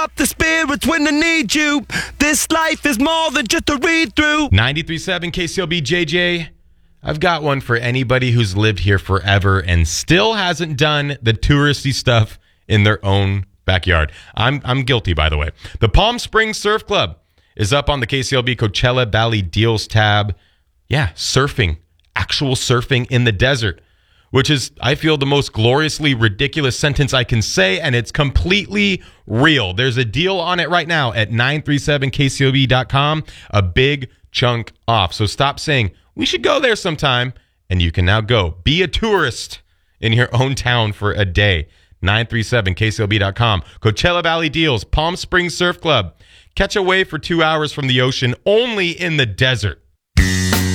up the spirits when I need you. This life is more than just a read-through. 93.7 KCLB JJ. I've got one for anybody who's lived here forever and still hasn't done the touristy stuff in their own backyard. I'm guilty, by the way. The Palm Springs Surf Club is up on the KCLB Coachella Valley Deals tab. Yeah, surfing. Actual surfing in the desert, which is, I feel, the most gloriously ridiculous sentence I can say, and it's completely real. There's a deal on it right now at 937kclb.com, a big chunk off. So stop saying, we should go there sometime, and you can now go. Be a tourist in your own town for a day. 937kclb.com. Coachella Valley Deals, Palm Springs Surf Club. Catch a wave for 2 hours from the ocean only in the desert.